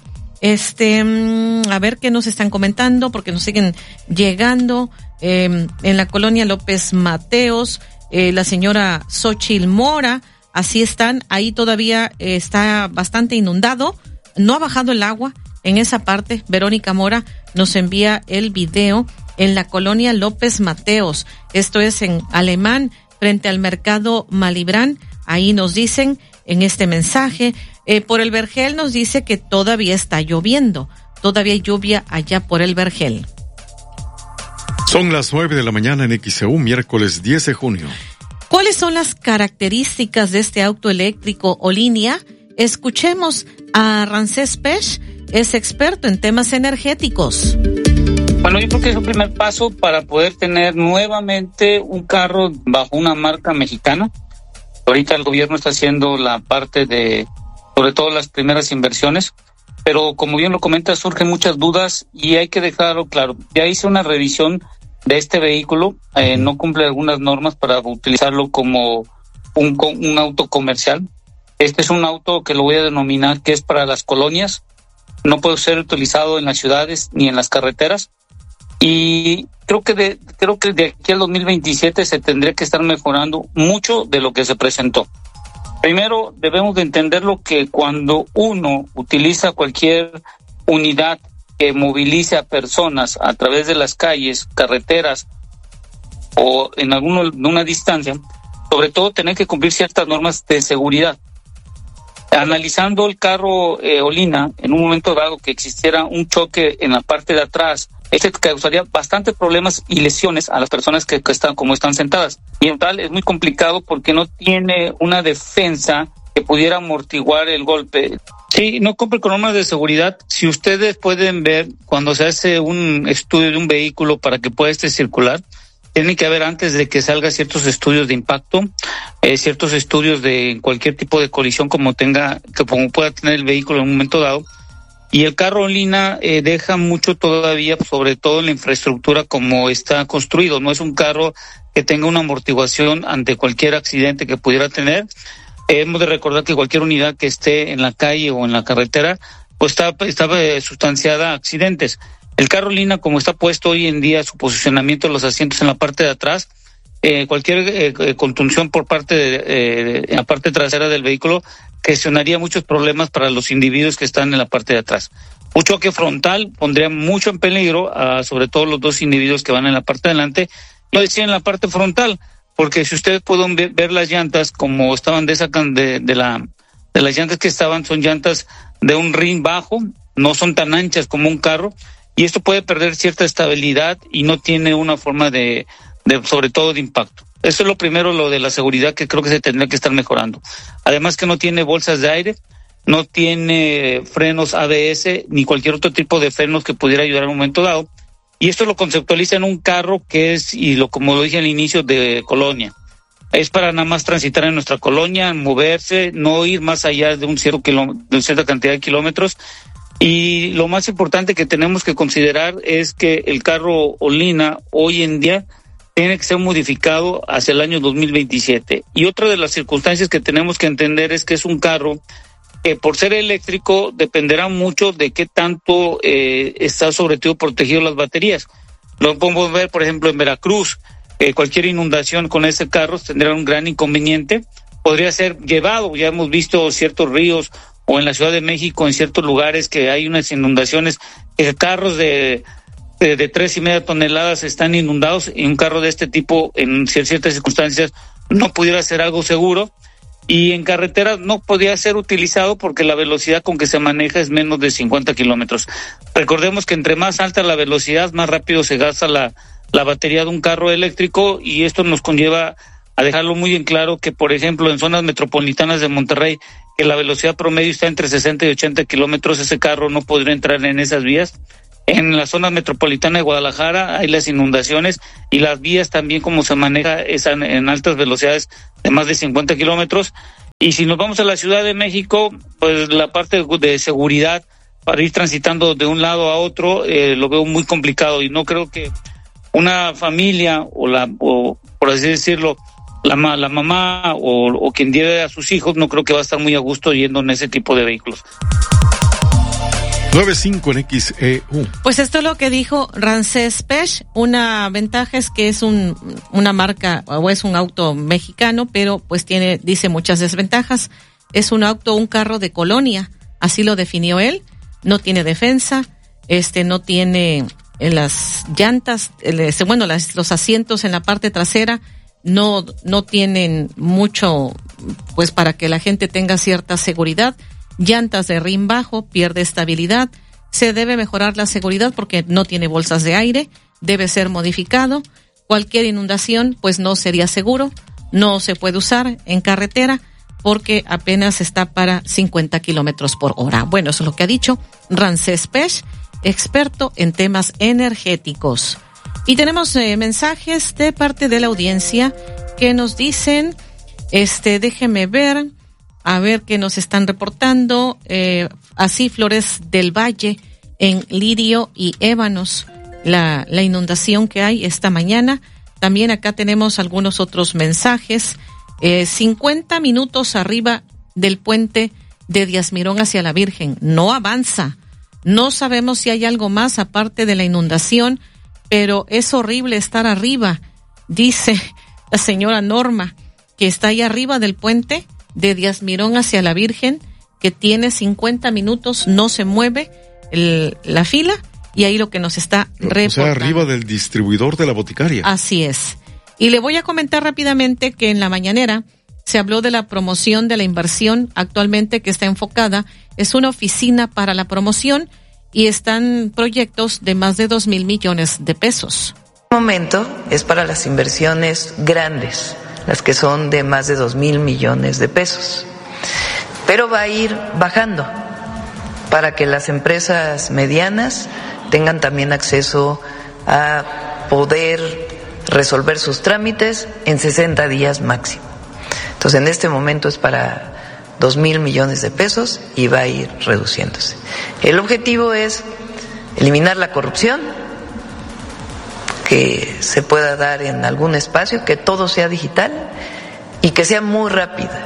a ver qué nos están comentando, porque nos siguen llegando, en la colonia López Mateos, la señora Xochitl Mora, así están, ahí todavía está bastante inundado, no ha bajado el agua en esa parte. Verónica Mora nos envía el video en la colonia López Mateos, esto es en Alemán, frente al mercado Malibrán. Ahí nos dicen en este mensaje, por el Vergel nos dice que todavía está lloviendo, todavía hay lluvia allá por el Vergel. Son las 9 de la mañana en XEU, miércoles 10 de junio. ¿Cuáles son las características de este auto eléctrico o línea? Escuchemos a Ramsés Pech, es experto en temas energéticos. Bueno, yo creo que es un primer paso para poder tener nuevamente un carro bajo una marca mexicana. Ahorita el gobierno está haciendo la parte de, sobre todo las primeras inversiones, pero como bien lo comenta, surgen muchas dudas y hay que dejarlo claro. Ya hice una revisión de este vehículo, no cumple algunas normas para utilizarlo como un auto comercial. Este es un auto que lo voy a denominar que es para las colonias, no puede ser utilizado en las ciudades ni en las carreteras. Y creo que de aquí al 2027 se tendría que estar mejorando mucho de lo que se presentó. Primero, debemos de entenderlo que cuando uno utiliza cualquier unidad que movilice a personas a través de las calles, carreteras o en una distancia, sobre todo tener que cumplir ciertas normas de seguridad. Analizando el carro Olina, en un momento dado que existiera un choque en la parte de atrás, causaría bastantes problemas y lesiones a las personas que están sentadas. Y en tal es muy complicado porque no tiene una defensa que pudiera amortiguar el golpe. Sí, no cumple con normas de seguridad. Si ustedes pueden ver, cuando se hace un estudio de un vehículo para que pueda circular, tiene que haber antes de que salga ciertos estudios de impacto, ciertos estudios de cualquier tipo de colisión como pueda tener el vehículo en un momento dado. Y el carro Olina deja mucho todavía, sobre todo en la infraestructura como está construido. No es un carro que tenga una amortiguación ante cualquier accidente que pudiera tener. Hemos de recordar que cualquier unidad que esté en la calle o en la carretera, pues está sustanciada a accidentes. El carro Olina, como está puesto hoy en día, su posicionamiento de los asientos en la parte de atrás, cualquier contunción por parte de la parte trasera del vehículo gestionaría muchos problemas para los individuos que están en la parte de atrás. Un choque frontal pondría mucho en peligro sobre todo los dos individuos que van en la parte de adelante. Yo decía en la parte frontal, porque si ustedes pueden ver las llantas como estaban de las llantas que son llantas de un rin bajo, no son tan anchas como un carro, y esto puede perder cierta estabilidad y no tiene una forma de sobre todo de impacto. Eso es lo primero, lo de la seguridad, que creo que se tendría que estar mejorando. Además que no tiene bolsas de aire, no tiene frenos ABS, ni cualquier otro tipo de frenos que pudiera ayudar en un momento dado. Y esto lo conceptualiza en un carro que es, como lo dije al inicio, de colonia. Es para nada más transitar en nuestra colonia, moverse, no ir más allá de una cierta cantidad de kilómetros. Y lo más importante que tenemos que considerar es que el carro Olina hoy en día tiene que ser modificado hacia el año 2027. Y otra de las circunstancias que tenemos que entender es que es un carro que, por ser eléctrico, dependerá mucho de qué tanto está sobre todo protegido las baterías. Lo podemos ver, por ejemplo, en Veracruz. Cualquier inundación con ese carro tendrá un gran inconveniente. Podría ser llevado, ya hemos visto ciertos ríos, o en la Ciudad de México, en ciertos lugares que hay unas inundaciones, carros de 3.5 toneladas están inundados, y un carro de este tipo, en ciertas circunstancias, no pudiera ser algo seguro. Y en carreteras no podía ser utilizado porque la velocidad con que se maneja es menos de 50 kilómetros. Recordemos que entre más alta la velocidad, más rápido se gasta la batería de un carro eléctrico, y esto nos conlleva a dejarlo muy en claro que, por ejemplo, en zonas metropolitanas de Monterrey, que la velocidad promedio está entre 60 y 80 kilómetros, ese carro no podría entrar en esas vías. En la zona metropolitana de Guadalajara hay las inundaciones, y las vías también, como se maneja, es en altas velocidades de más de 50 kilómetros. Y si nos vamos a la Ciudad de México, pues la parte de seguridad para ir transitando de un lado a otro lo veo muy complicado, y no creo que una familia o por así decirlo, la mamá o quien lleve a sus hijos, no creo que va a estar muy a gusto yendo en ese tipo de vehículos. 95 en XEU. Pues esto es lo que dijo Ramsés Pech. Una ventaja es que es una marca o es un auto mexicano, pero pues dice muchas desventajas. Es un carro de colonia, así lo definió él. No tiene defensa, no tiene las llantas, los asientos en la parte trasera no tienen mucho, pues para que la gente tenga cierta seguridad. Llantas de rin bajo, pierde estabilidad. Se debe mejorar la seguridad porque no tiene bolsas de aire, debe ser modificado. Cualquier inundación pues no sería seguro, no se puede usar en carretera porque apenas está para 50 kilómetros por hora. Bueno, eso es lo que ha dicho Ramsés Pech, experto en temas energéticos. Y tenemos mensajes de parte de la audiencia que nos dicen, déjeme ver, a ver qué nos están reportando. Así Flores del Valle, en Lirio y Ébanos, la inundación que hay esta mañana. También acá tenemos algunos otros mensajes. 50 minutos arriba del puente de Díaz Mirón hacia la Virgen. No avanza. No sabemos si hay algo más aparte de la inundación, pero es horrible estar arriba, dice la señora Norma, que está ahí arriba del puente de Díaz Mirón hacia la Virgen, que tiene 50 minutos, no se mueve la fila, y ahí lo que nos está reportando. O sea, arriba del distribuidor de la boticaria. Así es. Y le voy a comentar rápidamente que en la mañanera se habló de la promoción de la inversión actualmente que está enfocada. Es una oficina para la promoción y están proyectos de más de 2,000 millones de pesos. El momento es para las inversiones grandes, las que son de más de 2,000 millones de pesos. Pero va a ir bajando para que las empresas medianas tengan también acceso a poder resolver sus trámites en 60 días máximo. Entonces, en este momento es para 2,000 millones de pesos y va a ir reduciéndose. El objetivo es eliminar la corrupción, que se pueda dar en algún espacio, que todo sea digital y que sea muy rápida.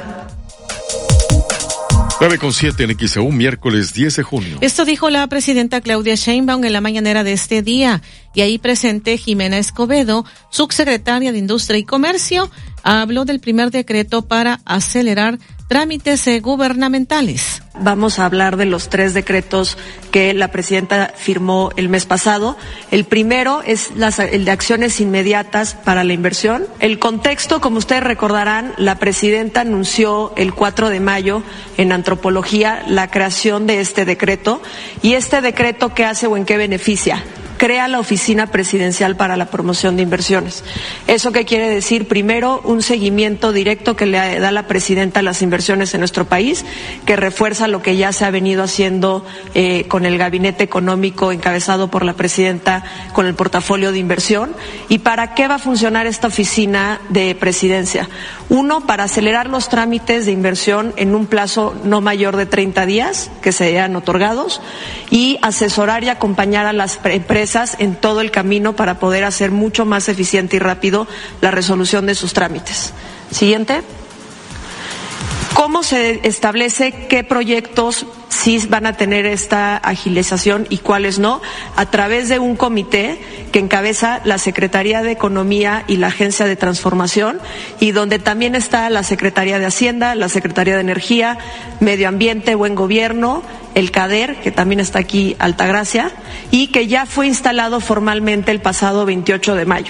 9:07 en XEU, miércoles 10 de junio. Esto dijo la presidenta Claudia Sheinbaum en la mañanera de este día, y ahí presente Jimena Escobedo, subsecretaria de Industria y Comercio, habló del primer decreto para acelerar trámites gubernamentales. Vamos a hablar de los 3 decretos que la presidenta firmó el mes pasado. El primero es el de acciones inmediatas para la inversión. El contexto, como ustedes recordarán, la presidenta anunció el 4 de mayo en Antropología la creación de este decreto. ¿Y este decreto qué hace o en qué beneficia? crea la Oficina Presidencial para la Promoción de Inversiones. ¿Eso qué quiere decir? Primero, un seguimiento directo que le da la presidenta a las inversiones en nuestro país, que refuerza lo que ya se ha venido haciendo con el gabinete económico encabezado por la presidenta con el portafolio de inversión. ¿Y para qué va a funcionar esta oficina de presidencia? Uno, para acelerar los trámites de inversión en un plazo no mayor de 30 días que sean otorgados, y asesorar y acompañar a las empresas en todo el camino para poder hacer mucho más eficiente y rápido la resolución de sus trámites. Siguiente. ¿Cómo se establece qué proyectos sí van a tener esta agilización y cuáles no? A través de un comité que encabeza la Secretaría de Economía y la Agencia de Transformación, y donde también está la Secretaría de Hacienda, la Secretaría de Energía, Medio Ambiente, Buen Gobierno, el CADER, que también está aquí, Altagracia, y que ya fue instalado formalmente el pasado 28 de mayo.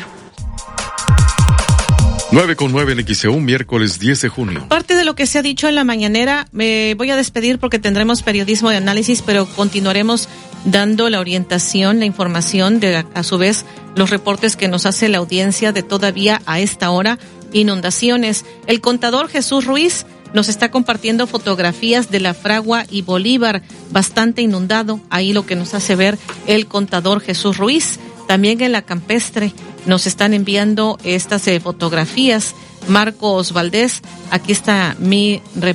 9:09 en XEU, miércoles 10 de junio. Parte de lo que se ha dicho en la mañanera, me voy a despedir porque tendremos periodismo de análisis, pero continuaremos dando la orientación, la información, de a su vez los reportes que nos hace la audiencia de todavía a esta hora inundaciones. El contador Jesús Ruiz nos está compartiendo fotografías de la Fragua y Bolívar, bastante inundado, ahí lo que nos hace ver el contador Jesús Ruiz. También en la Campestre nos están enviando estas fotografías. Marcos Valdés, aquí está mi